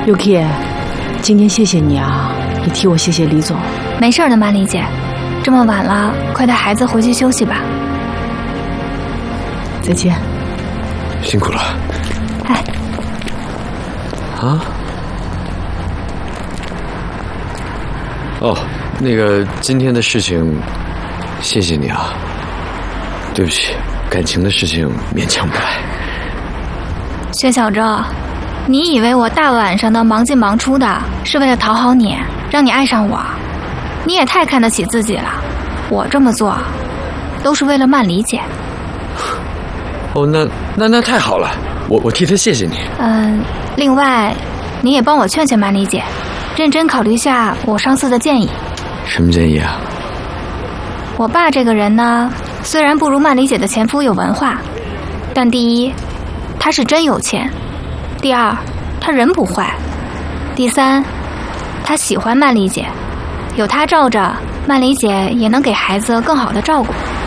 Yuki， 今天谢谢你啊，也替我谢谢李总。 没事的，曼丽姐，这么晚了，快带孩子回去休息吧。 再见。 辛苦了。 哎。 啊？哦，那个今天的事情，谢谢你啊。对不起，感情的事情勉强不来。 薛小周，你以为我大晚上的忙进忙出的是为了讨好你，让你爱上我？你也太看得起自己了。我这么做都是为了曼丽姐。 哦，那太好了，我替她谢谢你。 另外你也帮我劝劝曼丽姐，认真考虑下我上次的建议。 什么建议啊？ 我爸这个人呢，虽然不如曼丽姐的前夫有文化，但第一，他是真有钱；第二，他人不坏；第三，他喜欢曼丽姐，有他罩着，曼丽姐也能给孩子更好的照顾。